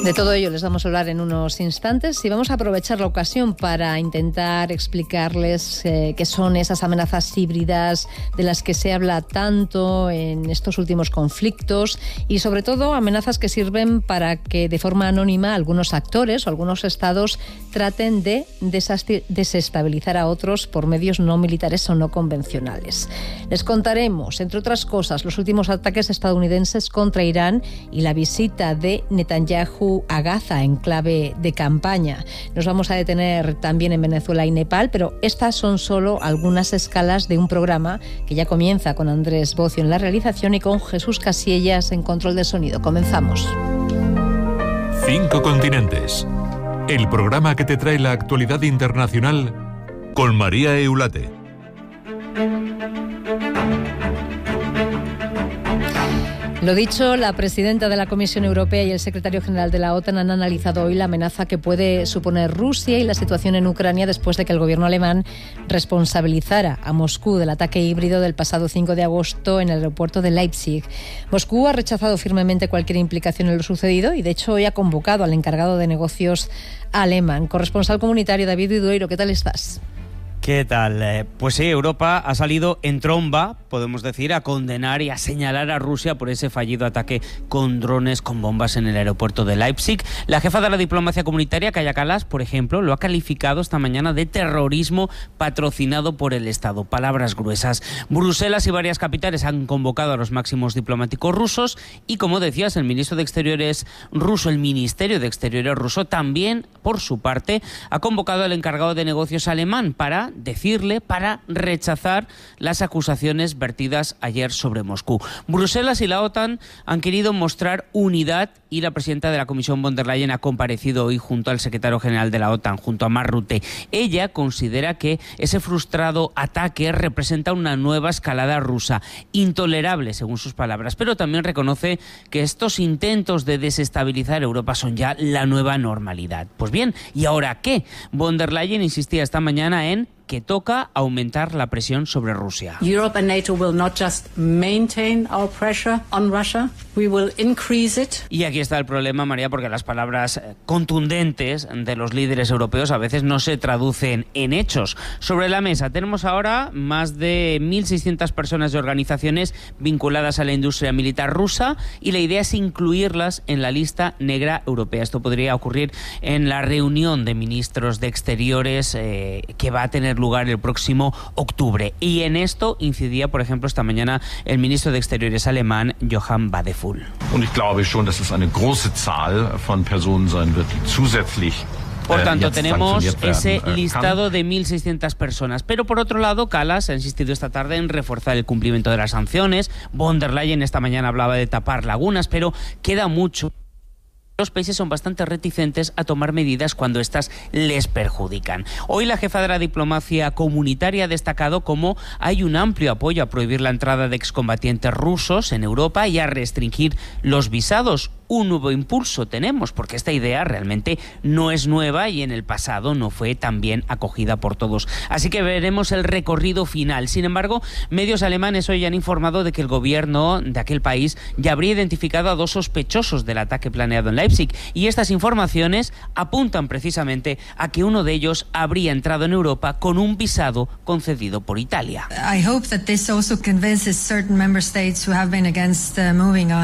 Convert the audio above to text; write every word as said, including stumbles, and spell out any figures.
De todo ello les vamos a hablar en unos instantes y vamos a aprovechar la ocasión para intentar explicarles eh, qué son esas amenazas híbridas de las que se habla tanto en estos últimos conflictos y sobre todo amenazas que sirven para que de forma anónima algunos actores o algunos estados traten de desestabilizar a otros por medios no militares o no convencionales. Les contaremos, entre otras cosas, los últimos ataques estadounidenses contra Irán y la visita de Netanyahu a Gaza en clave de campaña. Nos vamos a detener también en Venezuela y Nepal, pero estas son solo algunas escalas de un programa que ya comienza con Andrés Bocio en la realización y con Jesús Casillas en control de sonido. Comenzamos. Cinco continentes. El programa que te trae la actualidad internacional con María Eulate. Lo dicho, la presidenta de la Comisión Europea y el secretario general de la OTAN han analizado hoy la amenaza que puede suponer Rusia y la situación en Ucrania después de que el gobierno alemán responsabilizara a Moscú del ataque híbrido del pasado cinco de agosto en el aeropuerto de Leipzig. Moscú ha rechazado firmemente cualquier implicación en lo sucedido y de hecho hoy ha convocado al encargado de negocios alemán. Corresponsal comunitario David Vidueiro, ¿qué tal estás? ¿Qué tal? Eh, pues sí, Europa ha salido en tromba, podemos decir, a condenar y a señalar a Rusia por ese fallido ataque con drones con bombas en el aeropuerto de Leipzig. La jefa de la diplomacia comunitaria, Kaja Kallas, por ejemplo, lo ha calificado esta mañana de terrorismo patrocinado por el Estado. Palabras gruesas. Bruselas y varias capitales han convocado a los máximos diplomáticos rusos y, como decías, el ministro de Exteriores ruso, el Ministerio de Exteriores ruso, también, por su parte, ha convocado al encargado de negocios alemán para decirle, para rechazar las acusaciones vertidas ayer sobre Moscú. Bruselas y la OTAN han querido mostrar unidad y la presidenta de la Comisión von der Leyen ha comparecido hoy junto al secretario general de la OTAN, junto a Mark Rutte. Ella considera que ese frustrado ataque representa una nueva escalada rusa, intolerable según sus palabras, pero también reconoce que estos intentos de desestabilizar Europa son ya la nueva normalidad. Pues bien, ¿y ahora qué? Von der Leyen insistía esta mañana en que toca aumentar la presión sobre Rusia. Europe and NATO will not just maintain our pressure on Russia, we will increase it. Y aquí está el problema, María, porque las palabras contundentes de los líderes europeos a veces no se traducen en hechos. Sobre la mesa tenemos ahora más de mil seiscientas personas de organizaciones vinculadas a la industria militar rusa y la idea es incluirlas en la lista negra europea. Esto podría ocurrir en la reunión de ministros de Exteriores eh, que va a tener lugar el próximo octubre. Y en esto incidía, por ejemplo, esta mañana el ministro de Exteriores alemán, Johann Wadephul. Und ich glaube schon, dass es eine große Zahl von Personen sein wird, die zusätzlich Por tanto, tenemos ese listado de mil seiscientas personas. Pero por otro lado, Kallas ha insistido esta tarde en reforzar el cumplimiento de las sanciones. Von der Leyen esta mañana hablaba de tapar lagunas, pero queda mucho. Los países son bastante reticentes a tomar medidas cuando éstas les perjudican. Hoy la jefa de la diplomacia comunitaria ha destacado cómo hay un amplio apoyo a prohibir la entrada de excombatientes rusos en Europa y a restringir los visados. Un nuevo impulso tenemos, porque esta idea realmente no es nueva y en el pasado no fue tan bien acogida por todos. Así que veremos el recorrido final. Sin embargo, medios alemanes hoy han informado de que el gobierno de aquel país ya habría identificado a dos sospechosos del ataque planeado en Leipzig. Y estas informaciones apuntan precisamente a que uno de ellos habría entrado en Europa con un visado concedido por Italia. I hope that this also convinces certain member states who have been against uh, moving on